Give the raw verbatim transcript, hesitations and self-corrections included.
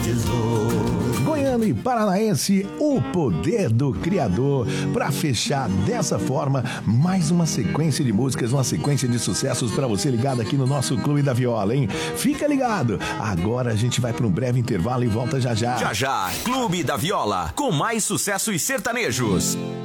Goiano e paranaense, o poder do criador. Pra fechar dessa forma, mais uma sequência de músicas, uma sequência de sucessos pra você ligado aqui no nosso Clube da Viola, hein? Fica ligado. Agora a gente vai pra um breve intervalo e volta já já. Já já, Clube da Viola, com mais sucessos sertanejos.